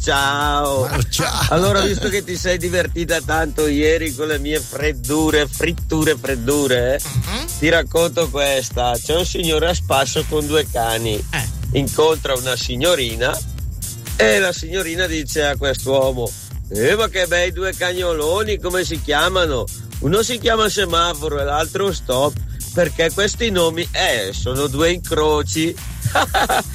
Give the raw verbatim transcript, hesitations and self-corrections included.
ciao. Manu, ciao. Allora, visto che ti sei divertita tanto ieri con le mie freddure, fritture, freddure, eh, uh-huh. ti racconto questa. C'è un signore a spasso con due cani. Eh. Incontra una signorina e la signorina dice a quest'uomo: eh, ma che bei due cagnoloni, come si chiamano? Uno si chiama Semaforo e l'altro Stop. Perché questi nomi, eh, sono due incroci.